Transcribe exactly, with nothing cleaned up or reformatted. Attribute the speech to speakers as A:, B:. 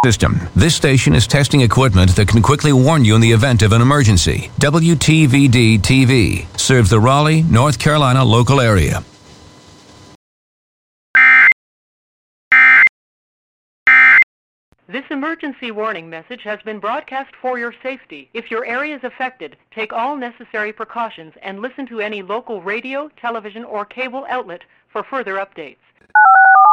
A: System. This station is testing equipment that can quickly warn you in the event of an emergency. W T V D T V serves the Raleigh, North Carolina local area.
B: This emergency warning message has been broadcast for your safety. If your area is affected, take all necessary precautions and listen to any local radio, television, or cable outlet for further updates.